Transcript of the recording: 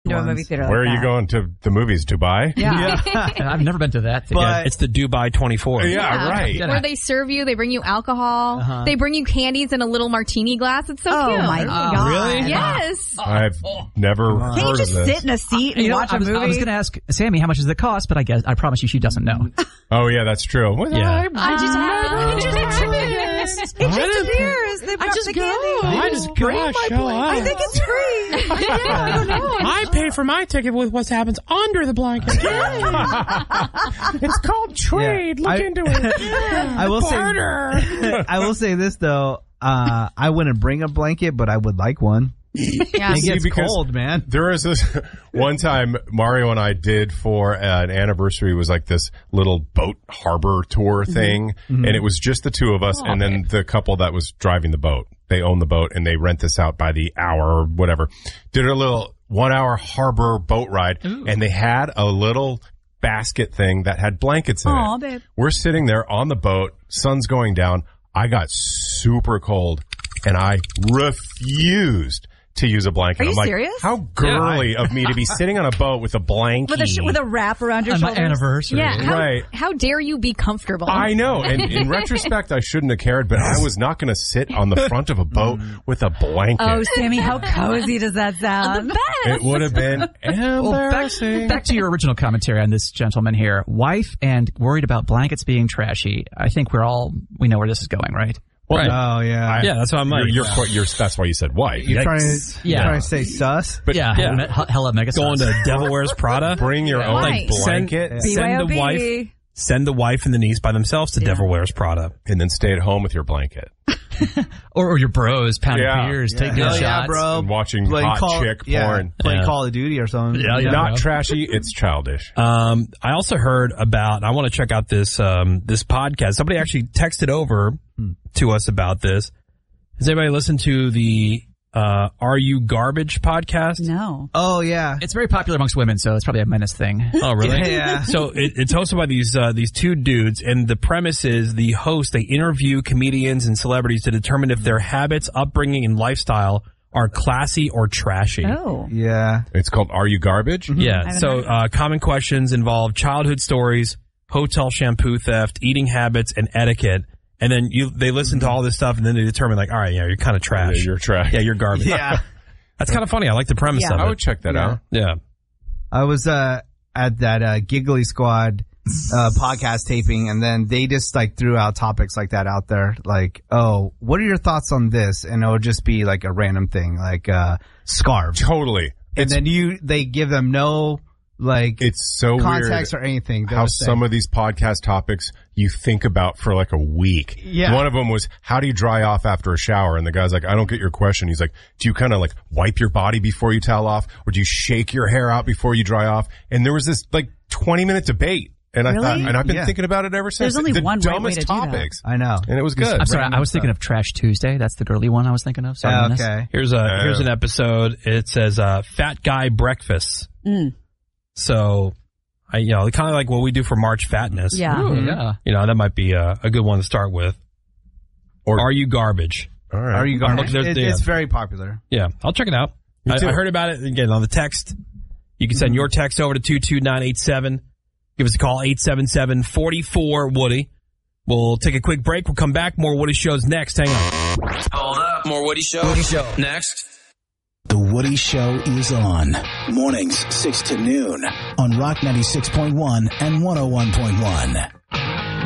a movie theater like Where are that. you going to the movies? Dubai? Yeah. I've never been to that. But It's the Dubai 24. Yeah, right. Where they serve you, they bring you alcohol, they bring you candies in a little martini glass. It's so cute. Oh my God. Really? Yes. I've never Can't you heard just of this. sit in a seat and watch a movie? I was going to ask Sammy how much does it cost, but I promise you she doesn't know. Oh, yeah, that's true. Yeah. It just appears. They've got the candy. I just gotta show up. I think it's free. I don't know. I pay for my ticket with what happens under the blanket. It's called trade. Look into it. I will say this though. I wouldn't bring a blanket, but I would like one. Yeah. It gets because cold, man. There was this one time Mario and I did for an anniversary was like this little boat harbor tour thing. And it was just the two of us and then the couple that was driving the boat. They own the boat and they rent this out by the hour or whatever. Did a little 1 hour harbor boat ride and they had a little basket thing that had blankets in Aw, it. babe. We're sitting there on the boat. Sun's going down. I got super cold and I refused to use a blanket. Are you I'm like, serious? how girly of me to be sitting on a boat with a blanket. With a wrap around your On my shoulders. anniversary. Yeah. Right. How dare you be comfortable? I know. And in retrospect, I shouldn't have cared, but I was not going to sit on the front of a boat with a blanket. Oh, Sammy, how cozy does that sound? It would have been embarrassing. Back to your original commentary on this gentleman here. Wife and worried about blankets being trashy. I think we know where this is going, right? Well, Right. Oh yeah. Yeah, that's what I'm like. That's why you said white. You're trying Yeah. to say sus? But Hella mega Going to Devil Wears Prada. bring your own Right. blanket Send the wife and the niece by themselves to Devil Wears Prada. and then stay at home with your blanket. or your bros pounding beers, taking Hell shots. yeah, bro. And watching hot chick porn. Playing Yeah. Call of Duty or something. Yeah, yeah. Not trashy, it's childish. I also heard about, I want to check out this podcast. Somebody actually texted over to us about this. Has anybody listened to the Are You Garbage podcast? No. Oh yeah. It's very popular amongst women, so it's probably a menace thing. Oh, really? Yeah. So it's hosted by these two dudes, and the premise is the host, they interview comedians and celebrities to determine if their habits, upbringing, and lifestyle are classy or trashy. Oh. Yeah. It's called Are You Garbage? Yeah. So common questions involve childhood stories, hotel shampoo theft, eating habits, and etiquette. And then they listen to all this stuff, and then they determine, like, all right, yeah, you're kind of trash. Yeah, you're trash. Yeah, you're garbage. Yeah. That's kind of funny. I like the premise of it. I would check that out. Yeah. I was at that Giggly Squad podcast taping, and then they just like threw out topics like that out there, like, oh, what are your thoughts on this? And it would just be like a random thing, like scarves. Totally. And then they give them no like It's so context weird or anything. how some of these podcast topics you think about for like a week. Yeah. One of them was, how do you dry off after a shower? And the guy's like, I don't get your question. He's like, do you kind of like wipe your body before you towel off? Or do you shake your hair out before you dry off? And there was this like 20-minute debate. And I thought, and I've been thinking about it ever since. There's only the one right way dumbest to do that. topics. I know. And it was good. I'm sorry, I was thinking of Trash Tuesday. That's the girly one I was thinking of. Sorry, Dennis. Okay. Here's an episode. It says Fat Guy Breakfast. So, kind of like what we do for March Fatness. Yeah. Ooh, yeah. That might be a good one to start with. Or Are You Garbage? All right. Are you garbage? Look, It's very popular. Yeah, I'll check it out. Me too. I heard about it again on the text. You can send your text over to 22987. Give us a call, 877-44-WOODY. We'll take a quick break. We'll come back. More Woody Shows next. Hang on. Hold up. More Woody Show. Woody Show. Next. The Woody Show is on. Mornings, 6 to noon on Rock 96.1 and 101.1.